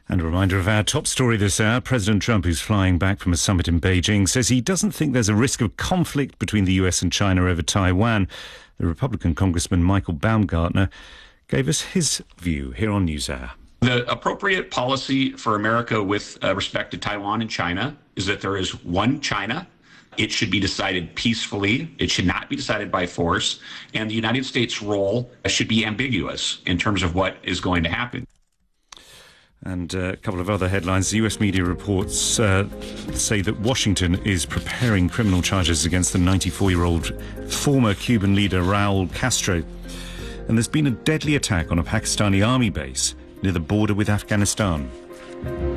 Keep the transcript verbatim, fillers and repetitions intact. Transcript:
And a reminder of our top story this hour. President Trump, who's flying back from a summit in Beijing, says he doesn't think there's a risk of conflict between the U S and China over Taiwan. The Republican Congressman Michael Baumgartner gave us his view here on NewsHour. The appropriate policy for America with uh, respect to Taiwan and China is that there is one China. It should be decided peacefully. It should not be decided by force. And the United States' role should be ambiguous in terms of what is going to happen. And uh, a couple of other headlines. The U S media reports uh, say that Washington is preparing criminal charges against the ninety-four-year-old former Cuban leader Raul Castro. And there's been a deadly attack on a Pakistani army base near the border with Afghanistan.